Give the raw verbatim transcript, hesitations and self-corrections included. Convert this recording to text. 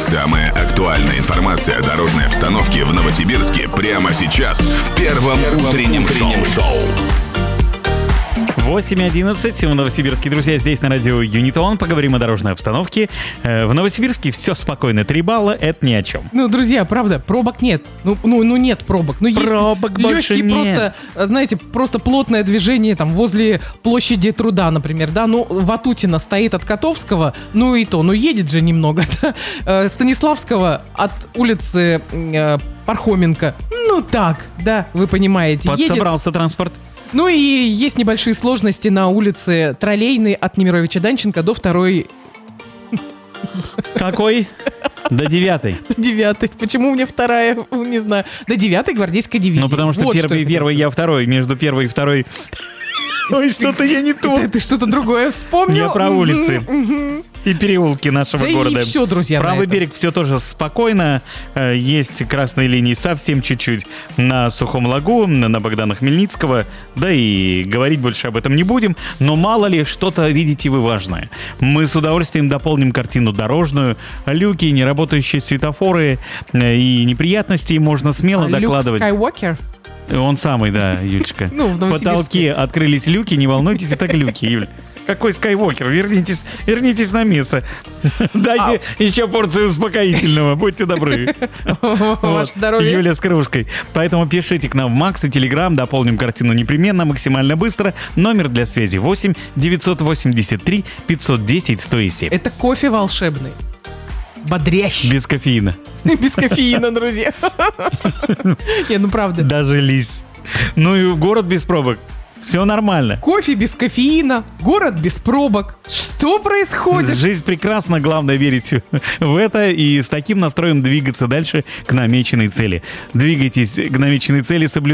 Самая актуальная информация о дорожной обстановке в Новосибирске прямо сейчас в первом утреннем шоу. восемь одиннадцать в Новосибирске. Друзья, здесь на радио Юнитон. Поговорим о дорожной обстановке. В Новосибирске все спокойно. Три балла — это ни о чем. Ну, друзья, правда, пробок нет. Ну, ну, ну нет пробок. Ну, есть пробок больше легкие, нет. Просто, знаете, просто плотное движение там возле площади Труда, например, да. Ну, Ватутина стоит от Котовского, ну и то, ну едет же немного, да. Станиславского от улицы э, Пархоменко. Ну так, да, вы понимаете. Подсобрался едет... транспорт. Ну и есть небольшие сложности на улице Троллейной от Немировича-Данченко до второй... Какой? До девятой. До девятой. Почему у меня вторая? Не знаю. До девятой гвардейской дивизии. Ну, потому что вот первый, что первый я второй. Между первой и второй... Ой, что-то я не то. Ты, ты что-то другое вспомнил? Я про улицы и переулки нашего да города. И все, друзья. Правый берег все тоже спокойно. Есть красные линии совсем чуть-чуть на Сухом Лагу, на Богдана Хмельницкого. Да и говорить больше об этом не будем. Но мало ли, что-то видите вы важное. Мы с удовольствием дополним картину дорожную. Люки, неработающие светофоры и неприятности можно смело Люк докладывать. Скайуокер? Он самый, да, Юлечка. Ну, в в потолке открылись люки, не волнуйтесь, это глюки, Юль. Какой Скайуокер? Вернитесь, вернитесь на место. Дайте а... еще порцию успокоительного, будьте добры. Ваше здоровье. Юля с кружкой. Поэтому пишите к нам в Макс и Телеграм, дополним картину непременно, максимально быстро. Номер для связи восемь девятьсот восемьдесят три пятьсот десять сто семь. Это кофе волшебный. Бодрящий. Без кофеина. Без кофеина, друзья. Не, ну правда. Даже лис. Ну и город без пробок. Все нормально. Кофе без кофеина, город без пробок. Что происходит? Жизнь прекрасна, главное верить в это и с таким настроем двигаться дальше к намеченной цели. Двигайтесь к намеченной цели, соблюдайте